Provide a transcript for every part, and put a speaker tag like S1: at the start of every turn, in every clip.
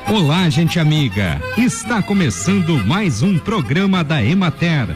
S1: Olá, gente amiga. Está começando mais um programa da Emater.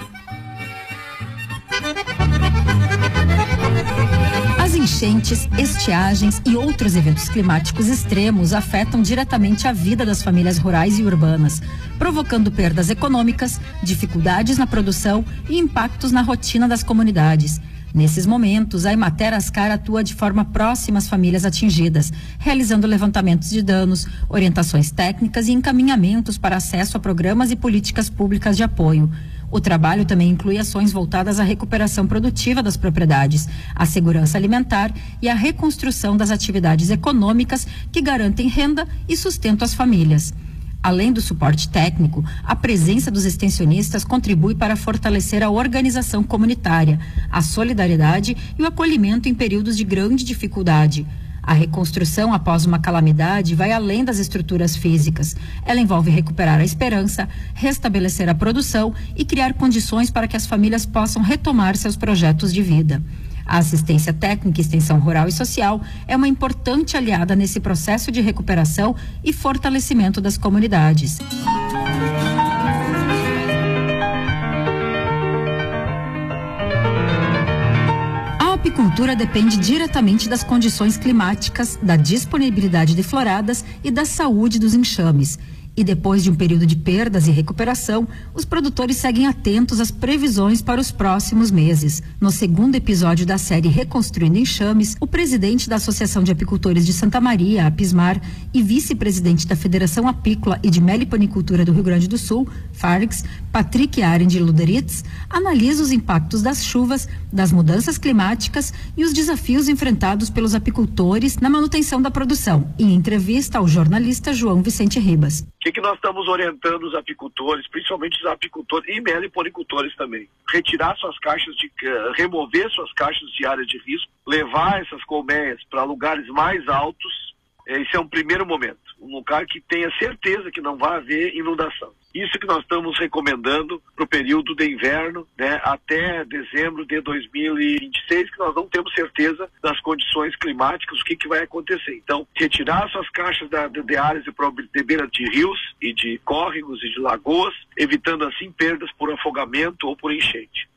S2: As enchentes, estiagens e outros eventos climáticos extremos afetam diretamente a vida das famílias rurais e urbanas, provocando perdas econômicas, dificuldades na produção e impactos na rotina das comunidades. Nesses momentos, a Emater Ascar atua de forma próxima às famílias atingidas, realizando levantamentos de danos, orientações técnicas e encaminhamentos para acesso a programas e políticas públicas de apoio. O trabalho também inclui ações voltadas à recuperação produtiva das propriedades, à segurança alimentar e à reconstrução das atividades econômicas que garantem renda e sustento às famílias. Além do suporte técnico, a presença dos extensionistas contribui para fortalecer a organização comunitária, a solidariedade e o acolhimento em períodos de grande dificuldade. A reconstrução após uma calamidade vai além das estruturas físicas. Ela envolve recuperar a esperança, restabelecer a produção e criar condições para que as famílias possam retomar seus projetos de vida. A assistência técnica e extensão rural e social é uma importante aliada nesse processo de recuperação e fortalecimento das comunidades. A apicultura depende diretamente das condições climáticas, da disponibilidade de floradas e da saúde dos enxames. E depois de um período de perdas e recuperação, os produtores seguem atentos às previsões para os próximos meses. No segundo episódio da série Reconstruindo Enxames, o presidente da Associação de Apicultores de Santa Maria, APISMAR, e vice-presidente da Federação Apícola e de Meliponicultura do Rio Grande do Sul, FARGS, Patrick Arend Luderitz, analisa os impactos das chuvas, das mudanças climáticas e os desafios enfrentados pelos apicultores na manutenção da produção, em entrevista ao jornalista João Vicente Ribas.
S3: O que nós estamos orientando os apicultores, principalmente os apicultores e meliponicultores também? Retirar suas caixas remover suas caixas de área de risco, levar essas colmeias para lugares mais altos. Esse é um primeiro momento, um lugar que tenha certeza que não vai haver inundação. Isso que nós estamos recomendando para o período de inverno, né, até dezembro de 2026, que nós não temos certeza das condições climáticas, o que vai acontecer. Então, retirar suas caixas de áreas de beira de rios e de córregos e de lagoas, evitando assim perdas por afogamento ou por enchente.